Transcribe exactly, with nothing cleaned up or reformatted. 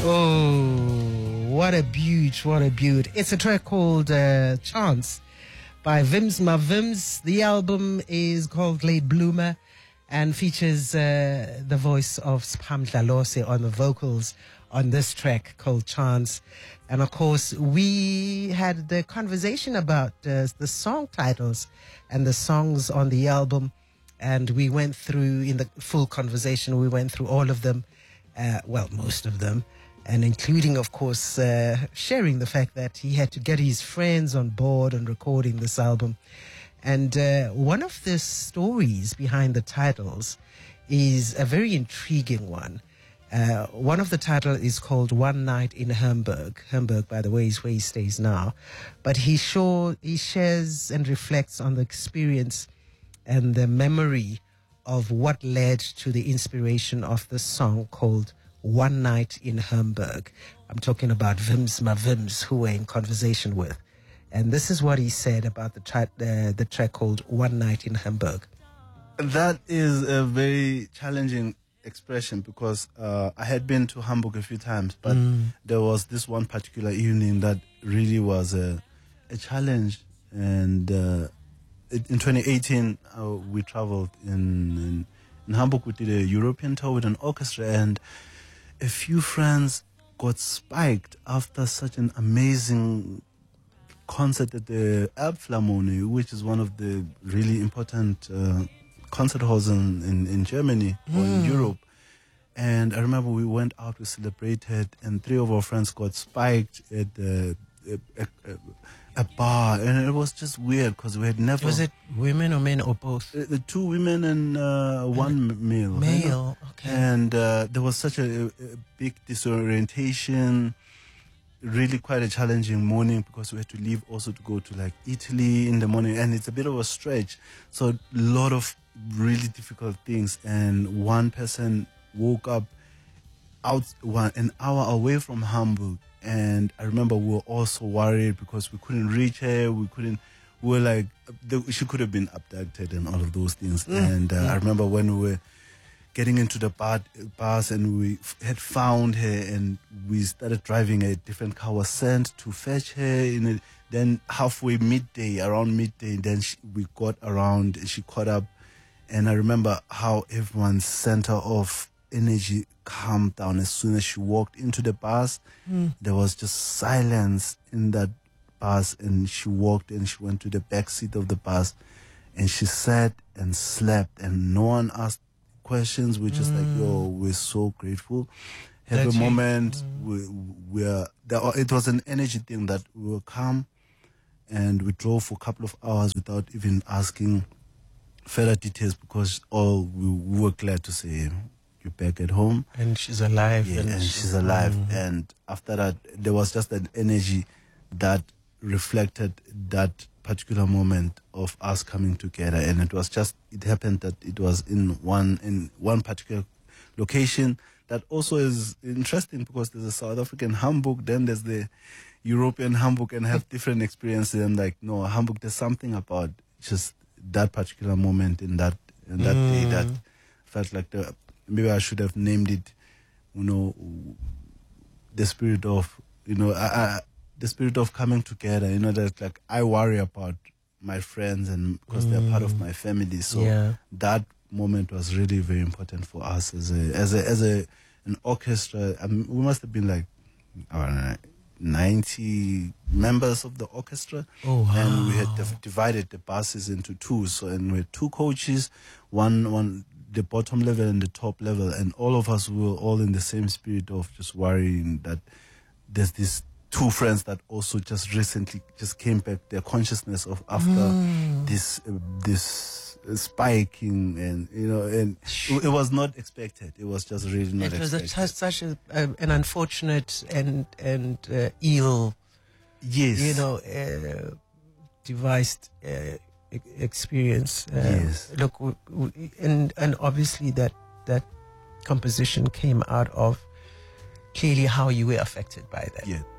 Oh, what a beaut, what a beaut. It's a track called uh, Chance by Vims Ma Vims. The album is called Late Bloomer and features uh, the voice of Spam Dlalose on the vocals on this track called Chance. And of course, we had the conversation about uh, the song titles and the songs on the album. And we went through, in the full conversation, we went through all of them, uh, well, most of them. And including, of course, uh, sharing the fact that he had to get his friends on board on recording this album. And uh, one of the stories behind the titles is a very intriguing one. Uh, one of the titles is called One Night in Hamburg. Hamburg, by the way, is where he stays now. But he, sure, he shares and reflects on the experience and the memory of what led to the inspiration of the song called One Night in Hamburg. I'm talking about Vims Ma Vims, who we're in conversation with. And this is what he said about the, tra- uh, the track called One Night in Hamburg. That is a very challenging expression because uh, I had been to Hamburg a few times, but mm. there was this one particular evening that really was a, a challenge. And uh, in twenty eighteen, uh, we traveled in, in, in Hamburg. We did a European tour with an orchestra, and a few friends got spiked after such an amazing concert at the Elbphilharmonie, which is one of the really important uh, concert halls in, in, in Germany mm. or in Europe. And I remember we went out, we celebrated, and three of our friends got spiked at the, a, a, a bar. And it was just weird because we had never... Was it women or men or both? The, the two women and uh, one and male. Male, you know? okay. And uh, there was such a, a big disorientation, really quite a challenging morning because we had to leave also to go to like Italy in the morning, and it's a bit of a stretch. So a lot of really difficult things. And one person woke up out one an hour away from Hamburg, and I remember we were all so worried because we couldn't reach her. We couldn't. We were like, the, she could have been abducted and all of those things. Mm. And uh, mm. I remember when we were getting into the bar, bus and we f- had found her, and we started driving a different car was sent to fetch her. In a, then halfway midday, around midday, then she, we got around. She caught up, and I remember how everyone's center of energy calmed down as soon as she walked into the bus. Mm. There was just silence in that bus, and she walked and she went to the back seat of the bus, and she sat and slept, and no one asked questions. We're just mm. like, yo, we're so grateful. Have That's a moment. Mm. We we're there. It was an energy thing that we were calm, and we drove for a couple of hours without even asking further details because all we, we were glad to say, you're back at home. And she's alive. Yeah, and, and she's alive. Mm. And after that, there was just an energy that reflected that particular moment of us coming together. And it was just, it happened that it was in one, in one particular location that also is interesting because there's a South African Hamburg, then there's the European Hamburg, and have different experiences. And like, no, Hamburg, there's something about just that particular moment in that, in that mm. day that felt like the, maybe I should have named it, you know, the spirit of, you know, I, I, the spirit of coming together. You know, that like I worry about my friends and because mm. they're part of my family. So yeah. that moment was really very important for us as a as a as a an orchestra. I mean, we must have been like I don't know, ninety members of the orchestra. Oh, wow. And we had div- divided the buses into two. So and we had two coaches, one one. the bottom level and the top level, and all of us were all in the same spirit of just worrying that there's these two friends that also just recently just came back their consciousness of after mm. this uh, this uh, spiking, and you know, and it, it was not expected. It was just really not it was expected. A, such a, uh, an unfortunate and and uh, ill, yes, you know, uh, devised. Uh, experience. Uh, yes. Look, w- w- and and obviously that that composition came out of clearly how you were affected by that. Yeah.